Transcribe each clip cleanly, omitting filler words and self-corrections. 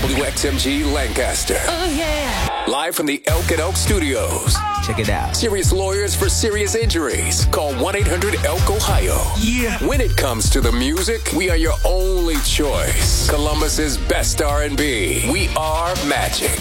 WXMG Lancaster. Oh, yeah. Live from the Elk and Oak Studios. Check it out. Serious lawyers for serious injuries. Call 1-800-ELK-OHIO. Yeah. When it comes to the music, we are your only choice. Columbus's best R&B. We are Magic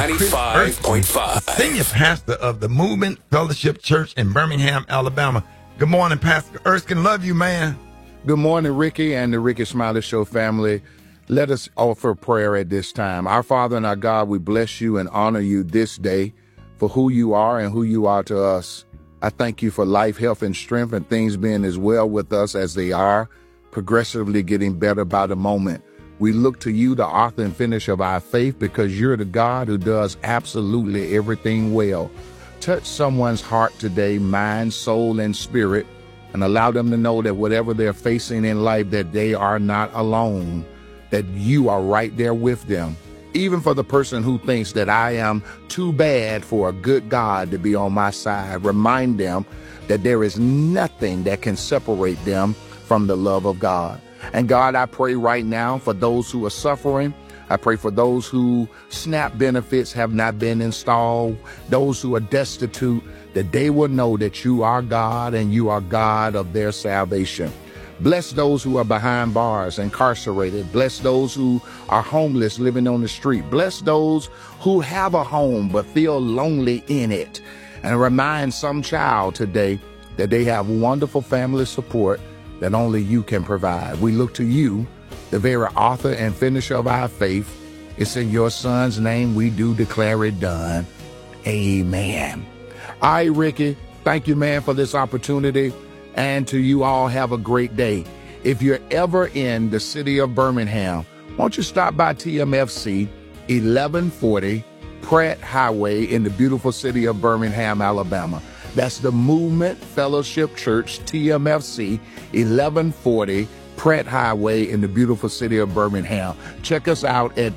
95.5. Senior pastor of the Movement Fellowship Church in Birmingham, Alabama. Good morning, Pastor Erskine. Love you, man. Good morning, Ricky and the Ricky Smiley Show family. Let us offer prayer at this time. Our Father and our God, we bless you and honor you this day for who you are and who you are to us. I thank you for life, health, and strength, and things being as well with us as they are, progressively getting better by the moment. We look to you, the author and finisher of our faith, because you're the God who does absolutely everything well. Touch someone's heart today, mind, soul, and spirit, and allow them to know that whatever they're facing in life, that they are not alone, that you are right there with them. Even for the person who thinks that I am too bad for a good God to be on my side, remind them that there is nothing that can separate them from the love of God. And God, I pray right now for those who are suffering. I pray for those who SNAP benefits have not been installed, those who are destitute, that they will know that you are God and you are God of their salvation. Bless those who are behind bars, incarcerated. Bless those who are homeless, living on the street. Bless those who have a home but feel lonely in it. And remind some child today that they have wonderful family support that only you can provide. We look to you, the very author and finisher of our faith. It's in your Son's name we do declare it done. Amen. All right, Ricky, thank you, man, for this opportunity. And to you all, have a great day. If you're ever in the city of Birmingham, won't you stop by TMFC 1140 Pratt Highway in the beautiful city of Birmingham, Alabama. That's the Movement Fellowship Church, TMFC 1140 Pratt Highway in the beautiful city of Birmingham. Check us out at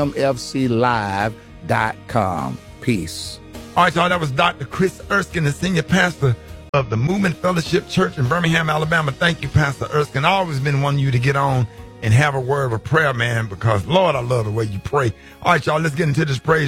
tmfclive.com. Peace. All right, y'all, that was Dr. Chris Erskine, the senior pastor of the Movement Fellowship Church in Birmingham, Alabama. Thank you, Pastor Erskine. I've always been wanting you to get on and have a word of prayer, man, because, Lord, I love the way you pray. All right, y'all, let's get into this praise